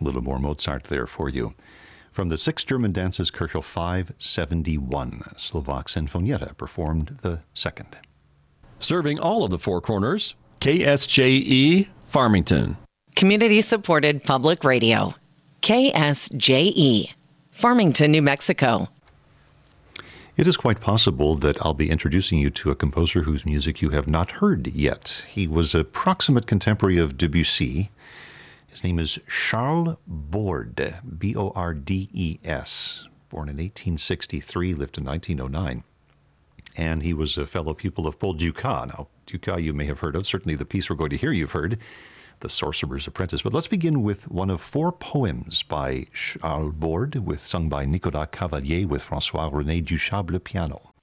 A little more Mozart there for you. From the Six German Dances, Köchel 571, Slovak Sinfonietta performed the second. Serving all of the Four Corners, KSJE Farmington. Community-supported public radio. KSJE, Farmington, New Mexico. It is quite possible that I'll be introducing you to a composer whose music you have not heard yet. He was a proximate contemporary of Debussy. His name is Charles Bordes, B-O-R-D-E-S, born in 1863, lived in 1909. And he was a fellow pupil of Paul Dukas. Now, Dukas you may have heard of. Certainly the piece we're going to hear you've heard, The Sorcerer's Apprentice. But let's begin with one of four poems by Charles Bordes, sung by Nicolas Cavalier with François-René Duchable piano.